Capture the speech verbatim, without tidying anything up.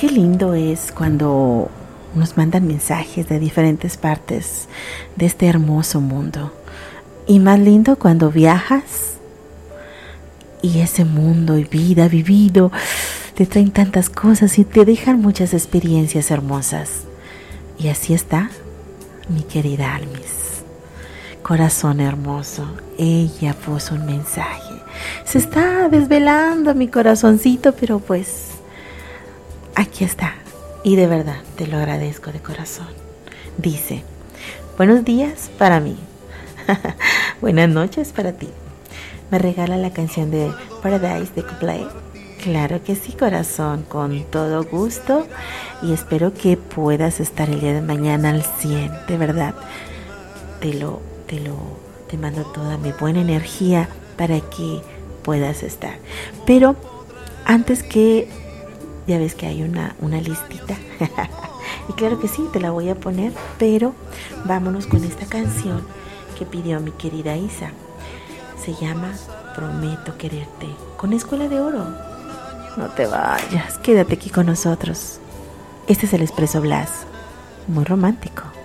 Qué lindo es cuando nos mandan mensajes de diferentes partes de este hermoso mundo. Y más lindo cuando viajas y ese mundo y vida vivido te traen tantas cosas y te dejan muchas experiencias hermosas. Y así está mi querida Almis. Corazón hermoso, ella puso un mensaje. Se está desvelando mi corazoncito, pero pues aquí está. Y de verdad te lo agradezco de corazón. Dice: buenos días para mí. Buenas noches para ti. ¿Me regala la canción de Paradise de Coldplay? Claro que sí, corazón, con todo gusto. Y espero que puedas estar el día de mañana al cien. De verdad, te lo, te lo, te mando toda mi buena energía para que puedas estar. Pero antes que, ya ves que hay una, una listita. Y claro que sí, te la voy a poner. Pero vámonos con esta canción que pidió mi querida Isa. Se llama Prometo Quererte, con Escuela de Oro. No te vayas, quédate aquí con nosotros. Este es el Expreso Blas, muy romántico.